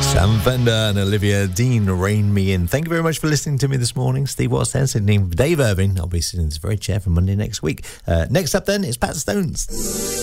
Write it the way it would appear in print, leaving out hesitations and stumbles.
Sam Fender and Olivia Dean, Rein Me In. Thank you very much for listening to me this morning. Steve Watts there, sitting in for Dave Irving. I'll be sitting in this very chair for Monday next week. Next up then, it's Pat Stones.